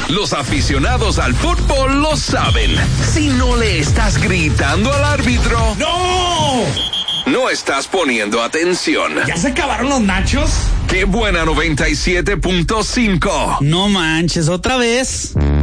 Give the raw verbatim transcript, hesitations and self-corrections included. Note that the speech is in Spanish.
Los aficionados al fútbol lo saben. Si no le estás gritando al árbitro, ¡no! No estás poniendo atención. ¿Ya se acabaron los nachos? ¡Qué buena noventa y siete punto cinco! No manches, otra vez.